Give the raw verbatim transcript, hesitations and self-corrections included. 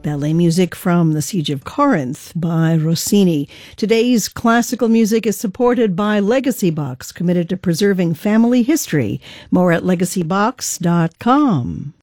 Ballet music from The Siege of Corinth by Rossini. Today's classical music is supported by Legacy Box, committed to preserving family history. More at legacy box dot com.